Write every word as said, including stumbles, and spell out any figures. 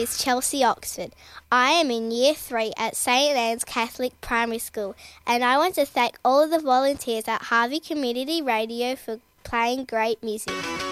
is Chelsea Oxford. I am in Year three at Saint Anne's Catholic Primary School, and I want to thank all of the volunteers at Harvey Community Radio for playing great music.